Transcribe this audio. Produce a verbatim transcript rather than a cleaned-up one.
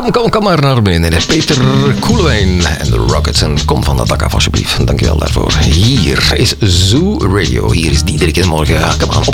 kom, kom, kom maar naar binnen. Peter Koelewijn en de Rockets. En kom van dat dak af alsjeblieft. Dankjewel daarvoor. Hier is Zoo Radio. Hier is Diederik in de morgen. Ja, kom aan. Op